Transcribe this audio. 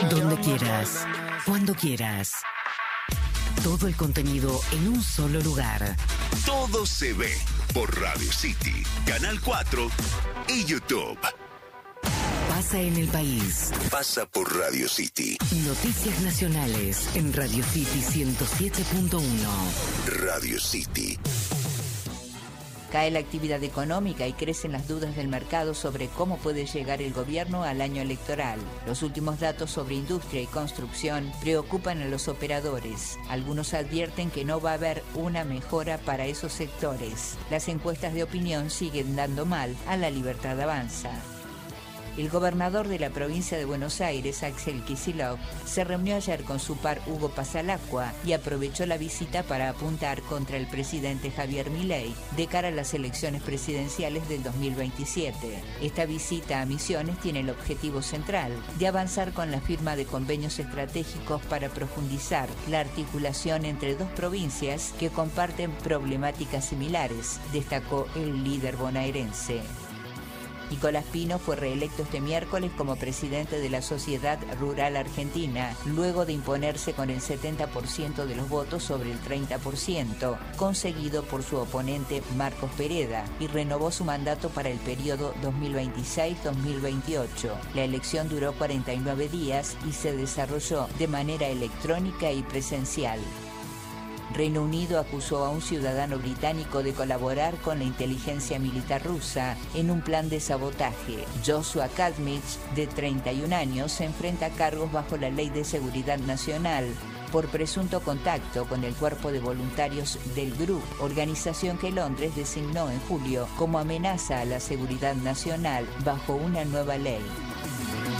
Donde quieras, cuando quieras. Todo el contenido en un solo lugar. Todo se ve por Radio City, Canal 4 y YouTube. Pasa en el país. Pasa por Radio City. Noticias nacionales en Radio City 107.1. Radio City. Cae la actividad económica y crecen las dudas del mercado sobre cómo puede llegar el gobierno al año electoral. Los últimos datos sobre industria y construcción preocupan a los operadores. Algunos advierten que no va a haber una mejora para esos sectores. Las encuestas de opinión siguen dando mal a La Libertad Avanza. El gobernador de la provincia de Buenos Aires, Axel Kicillof, se reunió ayer con su par Hugo Pasalacqua y aprovechó la visita para apuntar contra el presidente Javier Milei de cara a las elecciones presidenciales del 2027. Esta visita a Misiones tiene el objetivo central de avanzar con la firma de convenios estratégicos para profundizar la articulación entre dos provincias que comparten problemáticas similares, destacó el líder bonaerense. Nicolás Pino fue reelecto este miércoles como presidente de la Sociedad Rural Argentina, luego de imponerse con el 70% de los votos sobre el 30%, conseguido por su oponente Marcos Pereda, y renovó su mandato para el periodo 2026-2028. La elección duró 49 días y se desarrolló de manera electrónica y presencial. Reino Unido acusó a un ciudadano británico de colaborar con la inteligencia militar rusa en un plan de sabotaje. Joshua Kadmich, de 31 años, se enfrenta a cargos bajo la Ley de Seguridad Nacional por presunto contacto con el cuerpo de voluntarios del GRU, organización que Londres designó en julio como amenaza a la seguridad nacional bajo una nueva ley.